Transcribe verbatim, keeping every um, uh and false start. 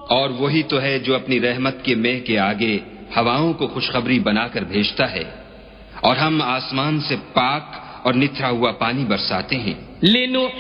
और वही तो है जो अपनी रहमत के मेह के आगे हवाओं को खुशखबरी बनाकर भेजता है, और हम आसमान से पाक और निथरा हुआ पानी बरसाते हैं।